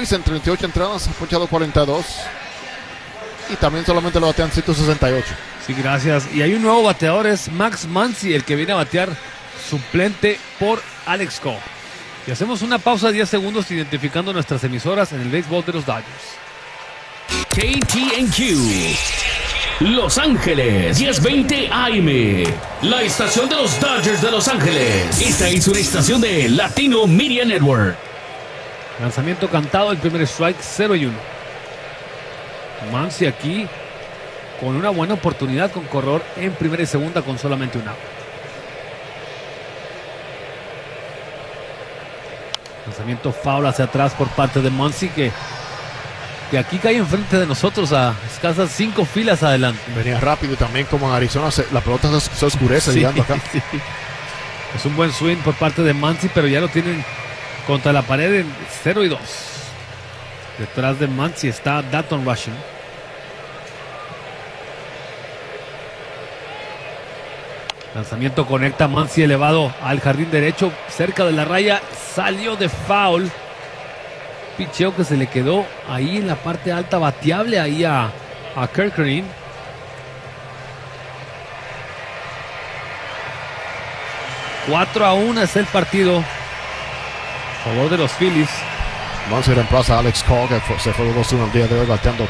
Luis en 38 entradas, ha ponchado 42. Y también solamente lo batean 168. Sí, gracias. Y hay un nuevo bateador, es Max Muncy, el que viene a batear suplente por Alex Cobb. Y hacemos una pausa de 10 segundos identificando nuestras emisoras en el béisbol de los Dodgers. KTNQ Los Ángeles 1020 AM, la estación de los Dodgers de Los Ángeles. Esta es una estación de Latino Media Network. Lanzamiento cantado, el primer strike, 0-1. Muncy aquí con una buena oportunidad con corredor en primera y segunda con solamente un out. Lanzamiento foul hacia atrás por parte de Muncy que aquí cae enfrente de nosotros a escasas 5 filas adelante. Venía rápido y también como en Arizona la pelota se oscurece llegando acá. Sí. Es un buen swing por parte de Muncy, pero ya lo tienen contra la pared en 0-2. Detrás de Muncy está Dalton Rushing. Lanzamiento conecta Muncy elevado al jardín derecho, cerca de la raya, salió de foul. Picheo que se le quedó ahí en la parte alta, bateable ahí a Kerkerin. Cuatro a 1 es el partido a favor de los Phillies. Muncy reemplaza a Alex Cobb, que se fue 2-1 el día de hoy bateando